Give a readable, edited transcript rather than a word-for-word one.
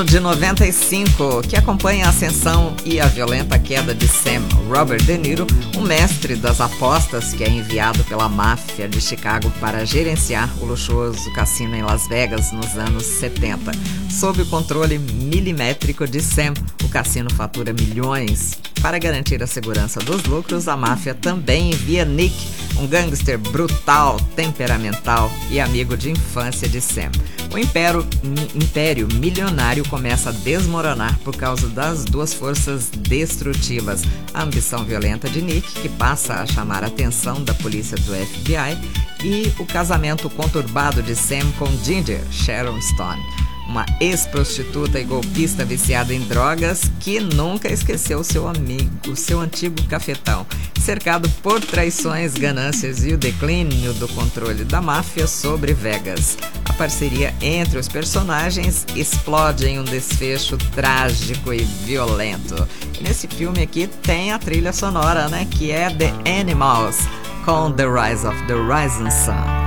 De 95, que acompanha a ascensão e a violenta queda de Sam Robert De Niro, o mestre das apostas que é enviado pela máfia de Chicago para gerenciar o luxuoso cassino em Las Vegas nos anos 70. Sob o controle milimétrico de Sam, o cassino fatura milhões. Para garantir a segurança dos lucros, a máfia também envia Nick, um gangster brutal, temperamental e amigo de infância de Sam. O império milionário começa a desmoronar por causa das duas forças destrutivas: a ambição violenta de Nick, que passa a chamar a atenção da polícia do FBI, e o casamento conturbado de Sam com Ginger, Sharon Stone, uma ex-prostituta e golpista viciada em drogas que nunca esqueceu seu antigo cafetão. Cercado por traições, ganâncias e o declínio do controle da máfia sobre Vegas, a parceria entre os personagens explode em um desfecho trágico e violento. E nesse filme aqui tem a trilha sonora, né, que é The Animals, com The Rise of the Rising Sun.